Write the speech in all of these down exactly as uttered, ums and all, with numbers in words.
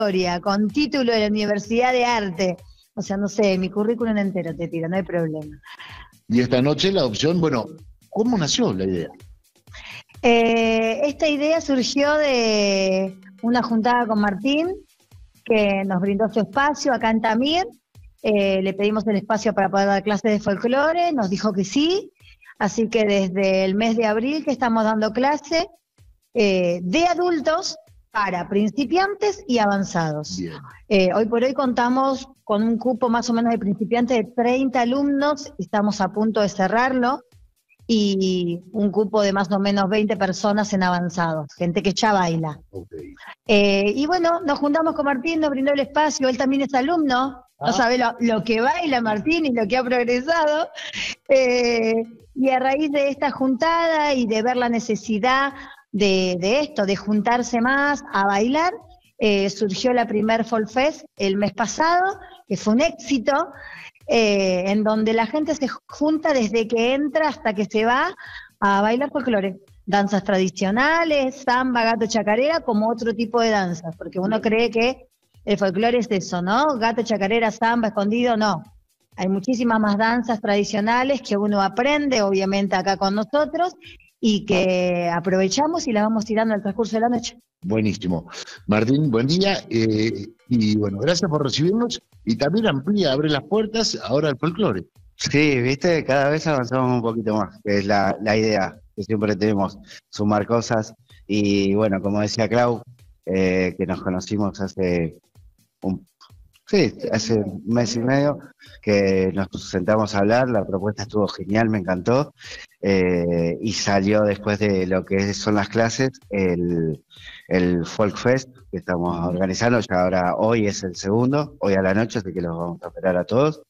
con título de la Universidad de Arte. O sea, no sé, mi currículum entero te tiro, no hay problema. Y esta noche la opción, bueno, ¿cómo nació la idea? Eh, esta idea surgió de una juntada con Martín, que nos brindó su espacio acá en Tamir. Eh, le pedimos el espacio para poder dar clases de folclore, nos dijo que sí, así que desde el mes de abril que estamos dando clase eh, de adultos para principiantes y avanzados. Eh, hoy por hoy contamos con un cupo más o menos de principiantes de treinta alumnos, estamos a punto de cerrarlo, y un cupo de más o menos veinte personas en avanzados, gente que ya baila. Okay. Eh, y bueno, nos juntamos con Martín, nos brindó el espacio, él también es alumno, ah. no sabe lo, lo que baila Martín y lo que ha progresado. Eh, y a raíz de esta juntada y de ver la necesidad de, de esto, de juntarse más a bailar, eh, surgió la primer Folk Fest el mes pasado, que fue un éxito, eh, en donde la gente se junta desde que entra hasta que se va a bailar folclore. Danzas tradicionales, samba, gato, chacarera, como otro tipo de danzas, porque uno cree que el folclore es eso, ¿no? Gato, chacarera, samba, escondido, no. Hay muchísimas más danzas tradicionales que uno aprende, obviamente, acá con nosotros, y que aprovechamos y las vamos tirando al transcurso de la noche. Buenísimo. Martín, buen día, eh, y bueno, gracias por recibirnos, y también amplía, abre las puertas ahora al folclore. Sí, viste, cada vez avanzamos un poquito más, que es la, la idea que siempre tenemos, sumar cosas, y bueno, como decía Clau, eh, que nos conocimos hace un, sí, hace un mes y medio, que nos sentamos a hablar, la propuesta estuvo genial, me encantó, eh, y salió después de lo que son las clases, el, el Folk Fest que estamos organizando, ya ahora hoy es el segundo, hoy a la noche, así que los vamos a esperar a todos,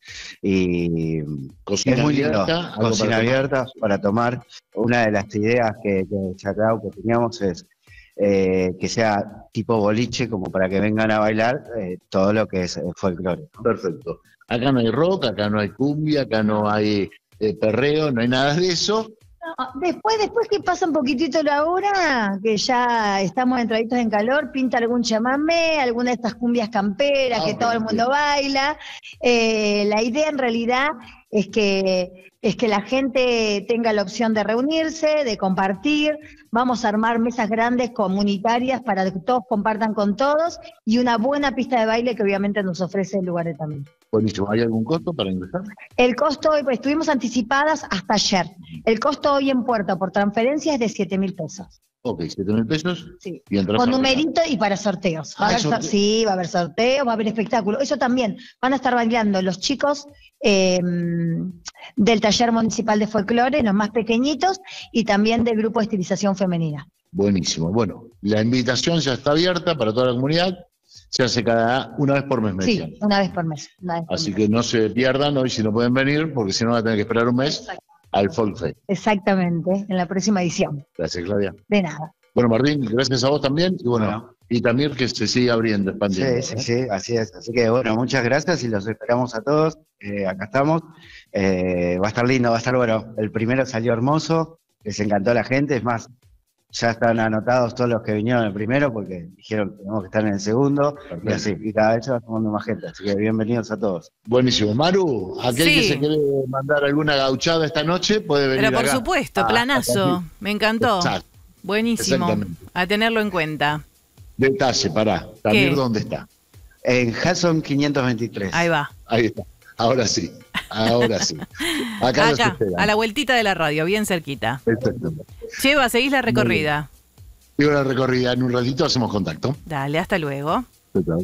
y cocina es muy abierta, lindo, cocina para abierta tomar. para tomar. Una de las ideas que, que ya Clau, que teníamos es Eh, que sea tipo boliche, como para que vengan a bailar eh, todo lo que es eh, folclore, ¿no? Perfecto. Acá no hay rock, acá no hay cumbia, acá no hay eh, perreo, no hay nada de eso. No, después, después que pasa un poquitito la hora, que ya estamos entraditos en calor, pinta algún chamamé, alguna de estas cumbias camperas ah, que todo el mundo baila. Eh, la idea en realidad es que, es que la gente tenga la opción de reunirse, de compartir. Vamos a armar mesas grandes comunitarias para que todos compartan con todos, y una buena pista de baile que obviamente nos ofrece el lugar de Tamir. Buenísimo. ¿Hay algún costo para ingresar? El costo hoy, pues estuvimos anticipadas hasta ayer. El costo hoy en Puerto por transferencia es de siete mil pesos. Ok, siete mil pesos. Sí. Y con numerito y para sorteos. Va ah, a haber, sorte sí, va a haber sorteos, va a haber espectáculo. Eso también. Van a estar bailando los chicos eh, del taller municipal de folclore, los más pequeñitos, y también del grupo de estilización femenina. Buenísimo. Bueno, la invitación ya está abierta para toda la comunidad. Se hace cada una vez por mes, me Sí, una vez por mes. Vez por Así mes. que no se pierdan hoy si no pueden venir, porque si no van a tener que esperar un mes. Exacto. Al Folk Fest. Exactamente, en la próxima edición. Gracias, Claudia. De nada. Bueno, Martín, gracias a vos también, y bueno, bueno. y también que se siga abriendo, expandiendo. Sí, sí, sí, así es. Así que bueno, muchas gracias y los esperamos a todos. Eh, acá estamos. Eh, va a estar lindo, va a estar bueno. El primero salió hermoso, les encantó a la gente, es más, ya están anotados todos los que vinieron el primero porque dijeron que tenemos que estar en el segundo. Perfecto. Y así, y cada vez se va sumando más gente, así que bienvenidos a todos. Buenísimo. Maru, aquel sí. que se quiere mandar alguna gauchada esta noche puede venir. Pero por acá. supuesto, planazo, me encantó. Exacto. Buenísimo, a tenerlo en cuenta. Detalle, pará, Tamir, ¿dónde está? En Hudson quinientos veintitrés. Ahí va. Ahí está, ahora sí, ahora sí. Acá, Acá a la vueltita de la radio, bien cerquita. Exacto. Cheva, ¿seguís la recorrida? Sigo la recorrida, en un ratito hacemos contacto. Dale, hasta luego. Chao.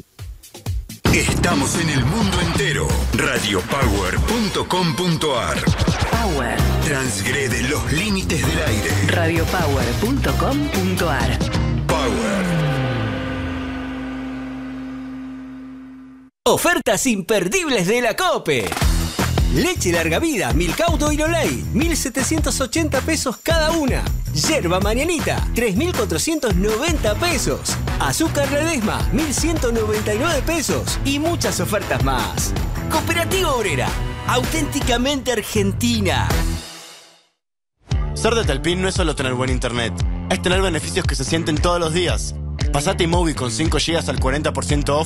Estamos en el mundo entero. radio power punto com punto ar. Power. Transgrede los límites del aire. radio power punto com punto ar. Power. Ofertas imperdibles de la COPE. Leche larga vida, Milcauto y Lolay, mil setecientos ochenta pesos cada una. Yerba Mañanita, tres mil cuatrocientos noventa pesos. Azúcar Ledesma, mil ciento noventa y nueve pesos. Y muchas ofertas más. Cooperativa Obrera, auténticamente argentina. Ser de Telpin no es solo tener buen internet, es tener beneficios que se sienten todos los días. Pasate móvil con cinco gigas al cuarenta por ciento off